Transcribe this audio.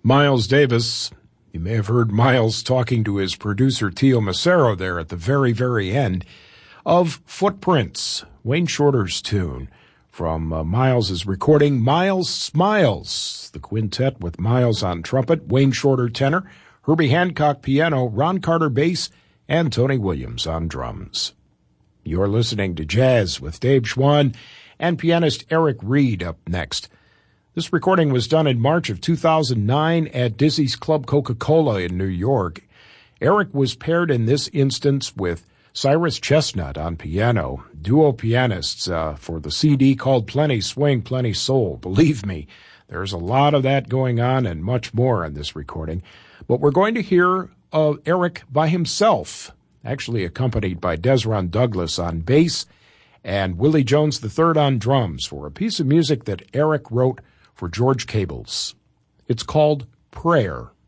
Miles Davis. You may have heard Miles talking to his producer Tio Macero there at the very, very end of Footprints, Wayne Shorter's tune from Miles' recording, Miles Smiles, the quintet with Miles on trumpet, Wayne Shorter tenor, Herbie Hancock piano, Ron Carter bass, and Tony Williams on drums. You're listening to Jazz with Dave Schwann and pianist Eric Reed up next. This recording was done in March of 2009 at Dizzy's Club Coca-Cola in New York. Eric was paired in this instance with Cyrus Chestnut on piano, duo pianists for the CD called Plenty Swing, Plenty Soul. Believe me, there's a lot of that going on and much more in this recording. But we're going to hear Eric by himself, actually accompanied by Desron Douglas on bass and Willie Jones III on drums for a piece of music that Eric wrote for George Cables. It's called Prayer.